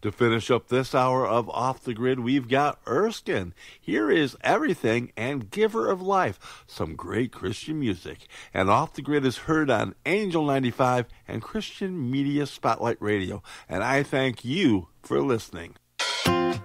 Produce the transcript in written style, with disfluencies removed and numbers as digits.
To finish up this hour of Off the Grid, we've got Erskine. Here is Everything and Giver of Life, some great Christian music. And Off the Grid is heard on Angel 95 and Christian Media Spotlight Radio. And I thank you for listening.